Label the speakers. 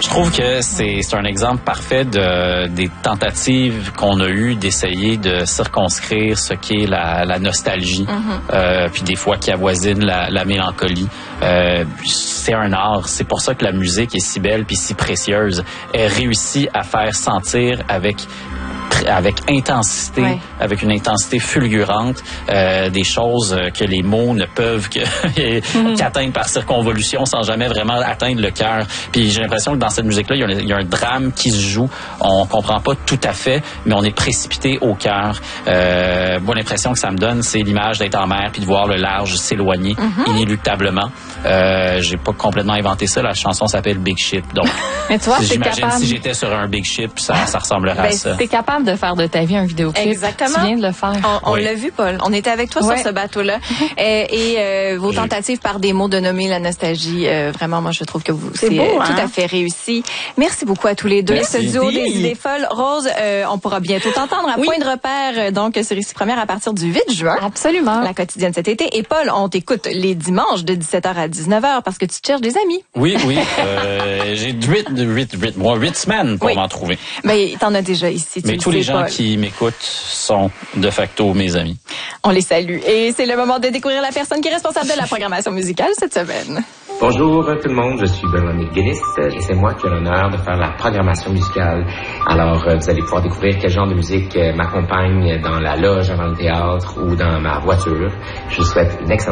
Speaker 1: Je trouve que c'est un exemple parfait des tentatives qu'on a eues d'essayer de circonscrire ce qu'est la nostalgie, puis des fois qui avoisine la mélancolie. C'est un art, c'est pour ça que la musique est si belle puis si précieuse. Elle réussit à faire sentir avec intensité, avec une intensité fulgurante, des choses que les mots ne peuvent qu'atteindre par circonvolution sans jamais vraiment atteindre le cœur. Puis j'ai l'impression que dans cette musique-là, il y a un drame qui se joue. On comprend pas tout à fait, mais on est précipité au cœur. Moi, l'impression que ça me donne, c'est l'image d'être en mer puis de voir le large s'éloigner inéluctablement. J'ai pas complètement inventé ça. La chanson s'appelle Big Ship. Donc,
Speaker 2: mais tu vois,
Speaker 1: j'imagine si j'étais sur un Big Ship, ça ressemblerait à ça.
Speaker 2: T'es capable de faire de ta vie un vidéoclip.
Speaker 3: Exactement.
Speaker 2: Tu viens de le faire.
Speaker 3: On l'a vu, Paul. On était avec toi sur ce bateau-là. Et vos tentatives par des mots de nommer la nostalgie, vraiment, moi, je trouve que c'est beau, tout à fait réussi. Merci beaucoup à tous les deux.
Speaker 1: Merci.
Speaker 3: Ce duo des idées folles. Rose, on pourra bientôt t'entendre à Point de repère, donc sur Ici Première à partir du 8 juin.
Speaker 2: Absolument.
Speaker 3: La quotidienne cet été. Et Paul, on t'écoute les dimanches de 17h à 19h parce que tu te cherches des amis.
Speaker 1: Oui. J'ai 8 semaines pour m'en trouver.
Speaker 3: Ben, t'en as déjà ici.
Speaker 1: Mais tous les gens qui m'écoutent sont de facto mes amis.
Speaker 3: On les salue. Et c'est le moment de découvrir la personne qui est responsable de la programmation musicale cette semaine.
Speaker 4: Bonjour tout le monde, je suis Benoît McGuinness et c'est moi qui ai l'honneur de faire la programmation musicale. Alors, vous allez pouvoir découvrir quel genre de musique m'accompagne dans la loge avant le théâtre ou dans ma voiture. Je vous souhaite une excellente